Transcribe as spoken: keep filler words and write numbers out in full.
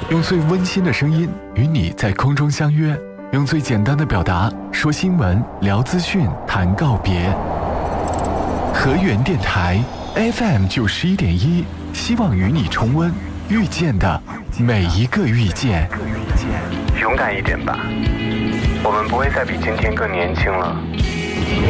用最温馨的声音与你在空中相约，用最简单的表达说新闻、聊资讯、谈告别。河源电台 F M 九十一点一，希望与你重温遇见的每一个遇见。 勇敢一点吧，我们不会再比今天更年轻了。